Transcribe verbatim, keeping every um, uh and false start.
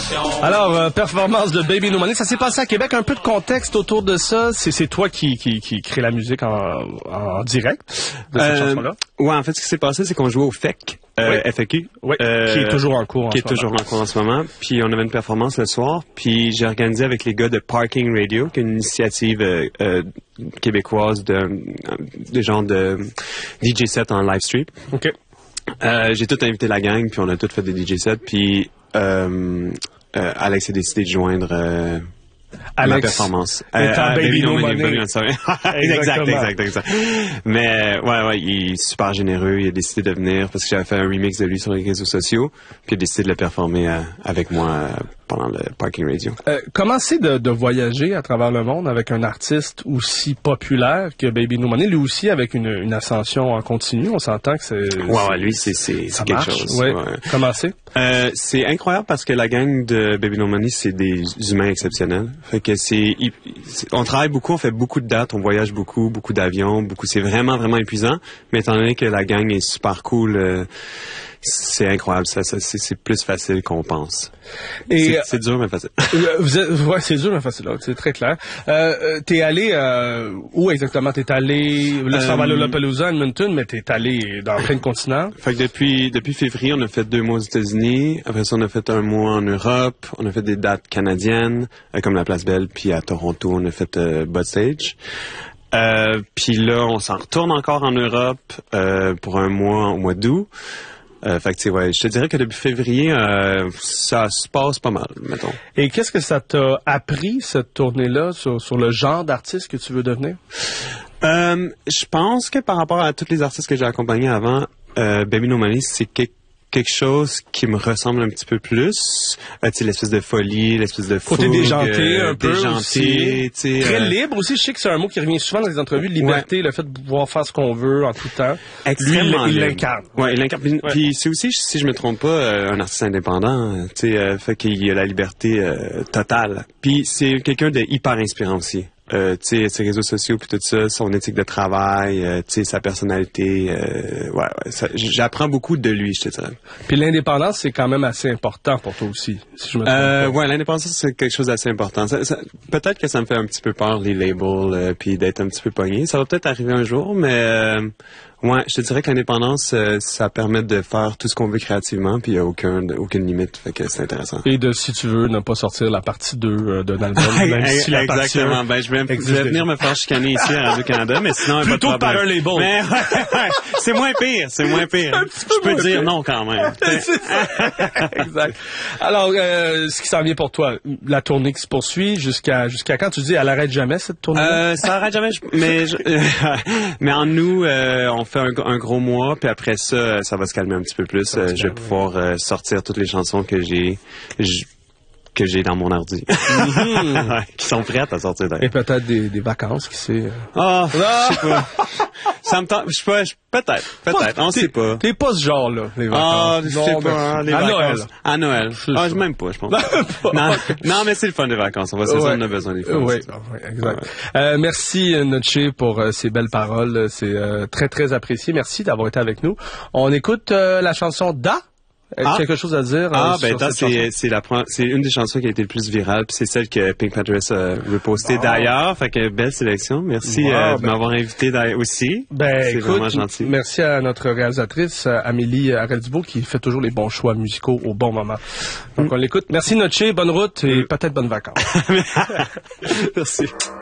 Alors, euh, performance de Baby No Money, ça s'est passé à Québec. Un peu de contexte autour de ça. C'est, c'est toi qui, qui, qui crée la musique en, en direct de cette euh, chanson-là? Ouais, en fait, ce qui s'est passé, c'est qu'on jouait au F E C, euh, oui. F A Q. Oui, euh, qui est toujours en cours en Qui ce est toujours moment. en cours en ce moment. Puis on avait une performance le soir. Puis j'ai organisé avec les gars de Parking Radio, qui est une initiative euh, euh, québécoise de, de genre de D J set en live stream. OK. Euh, j'ai tout invité la gang, puis on a tout fait des D J sets. Puis euh, euh, Alex a décidé de joindre... Euh, Alex, ma performance. Euh, euh, Baby No Money. Money. exact, exact, exact. Mais ouais, ouais, il est super généreux. Il a décidé de venir parce que j'avais fait un remix de lui sur les réseaux sociaux. Puis il a décidé de le performer euh, avec moi euh, pendant le Parking Radio. Euh, comment c'est de, de voyager à travers le monde avec un artiste aussi populaire que Baby No Money, lui aussi avec une, une ascension en continu? On s'entend que c'est... Ouais, ouais, lui, c'est, c'est, c'est quelque marche, chose. Ouais. Ouais. Comment c'est? Euh, c'est incroyable parce que la gang de Baby No Money, c'est des humains exceptionnels. Fait que c'est, c'est, on travaille beaucoup, on fait beaucoup de dates, on voyage beaucoup, beaucoup d'avions, beaucoup. C'est vraiment, vraiment épuisant. Mais étant donné que la gang est super cool, euh, c'est incroyable. Ça, ça c'est, c'est plus facile qu'on pense. Et c'est, c'est dur mais facile. Vous êtes, ouais, c'est dur mais facile. C'est très clair. Euh, t'es allé euh, où exactement? T'es allé là, tu vas à Lollapalooza, Edmonton, mais t'es allé dans plein de continents. Fait que depuis depuis février, on a fait deux mois aux États-Unis. Après ça, on a fait un mois en Europe. On a fait des dates canadiennes, euh, comme la Place Belle, puis à Toronto, on a fait euh, Bud Stage. Euh, puis là, on s'en retourne encore en Europe euh, pour un mois au mois d'août. Euh, fait que, tu sais, ouais, je te dirais que depuis février, euh, ça se passe pas mal, mettons. Et qu'est-ce que ça t'a appris, cette tournée-là, sur, sur le genre d'artiste que tu veux devenir? Euh, je pense que par rapport à tous les artistes que j'ai accompagnés avant, euh, Baby No Money, c'est quelque quelque chose qui me ressemble un petit peu plus. Euh, tu sais, l'espèce de folie, l'espèce de fougue. Côté déjanté, euh, un peu déjanté, aussi. T'sais, Très euh, libre aussi. Je sais que c'est un mot qui revient souvent dans les entrevues, liberté, ouais. Le fait de pouvoir faire ce qu'on veut en tout temps. Extrêmement Lui, il libre. l'incarne. Ouais, il l'incarne. Puis, ouais. Puis c'est aussi, si je me trompe pas, euh, un artiste indépendant. Tu sais, euh, fait qu'il a la liberté euh, totale. Puis c'est quelqu'un de hyper inspirant aussi. Euh, tu sais, ses réseaux sociaux puis tout ça, son éthique de travail, euh, tu sais, sa personnalité, euh, ouais, ouais ça, j'apprends beaucoup de lui, je te dirais. Puis l'indépendance, c'est quand même assez important pour toi aussi, si je me trompe euh, pas. Ouais, l'indépendance, c'est quelque chose d'assez important. Ça, ça, peut-être que ça me fait un petit peu peur, les labels, euh, puis d'être un petit peu pogné. Ça va peut-être arriver un jour, mais... Euh, ouais, je te dirais que l'indépendance, euh, ça permet de faire tout ce qu'on veut créativement, puis il n'y a aucun, aucune limite, fait que c'est intéressant. Et de, si tu veux, ne pas sortir la partie deux euh, d'un album, même si la partie Exactement, ben je vais, je vais venir me faire chicaner ici à Radio-Canada, mais sinon, plutôt pas de par un label. Mais, ouais, ouais, c'est moins pire, c'est moins pire. Je peux dire pire. Non quand même. Exact. Alors, euh, ce qui s'en vient pour toi, la tournée qui se poursuit, jusqu'à jusqu'à quand? Tu dis, elle arrête jamais, cette tournée? Euh, ça arrête jamais, mais je, mais en nous, euh, on fait un, un gros mois, puis après ça, ça va se calmer un petit peu plus. Euh, je vais pouvoir euh, sortir toutes les chansons que j'ai que j'ai dans mon ordi, mm-hmm. qui sont prêtes à sortir d'ailleurs. Et peut-être des, des vacances, qui sait. Ah, oh, je sais pas. Ça me tente, je sais pas, je, peut-être, peut-être, on sait pas. T'es pas ce genre-là, les vacances. Ah, je sais pas, hein, les à vacances. Noël. À Noël. Ah, je même pas, je pense. non, non, mais c'est le fun des vacances. On va se dire, on a besoin des vacances. Oui, oui, exact. Ouais. Euh, merci, Notché, pour euh, ces belles paroles. C'est euh, très, très apprécié. Merci d'avoir été avec nous. On écoute euh, la chanson Da. Ah. Quelque chose à dire? Ah, euh, ben, c'est, c'est la c'est une des chansons qui a été le plus virale, puis c'est celle que Pink Panthers a repostée oh. d'ailleurs. Fait que belle sélection. Merci wow, euh, de ben, m'avoir invité aussi. Ben, c'est écoute, vraiment gentil. Merci à notre réalisatrice, Amélie Arel-Dubois, qui fait toujours les bons choix musicaux au bon moment. Donc, mm. on l'écoute. Merci, Notché. Bonne route et mm. peut-être bonnes vacances. Merci.